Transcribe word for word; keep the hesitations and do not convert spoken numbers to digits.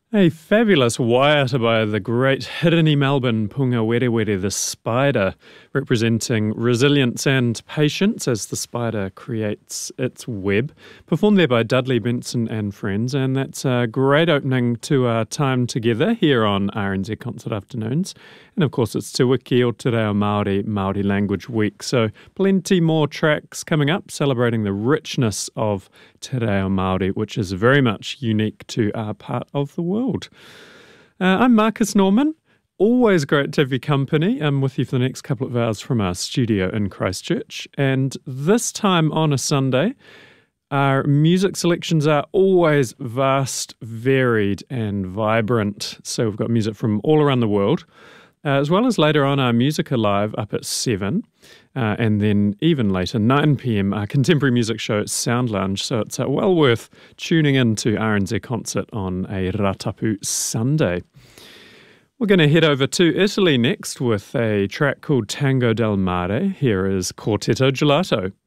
A fabulous waiata by the great Hirini Melbourne Punga Were Were the spider, representing resilience and patience as the spider creates its web. Performed there by Dudley Benson and friends, and that's a great opening to our time together here on R N Z Concert Afternoons. And of course it's Te Wiki o Te Reo Māori, Māori Language Week, so plenty more tracks coming up celebrating the richness of Te Reo Māori, which is very much unique to our part of the world. Uh, I'm Marcus Norman. Always great to have your company. I'm with you for the next couple of hours from our studio in Christchurch. And this time on a Sunday, our music selections are always vast, varied and vibrant. So we've got music from all around the world, uh, as well as later on our Music Alive up at seven. Uh, and then even later, nine p.m, our contemporary music show at Sound Lounge. So it's uh, well worth tuning in to R N Z Concert on a Ratapu Sunday. We're going to head over to Italy next with a track called Tango del Mare. Here is Quartetto Gelato.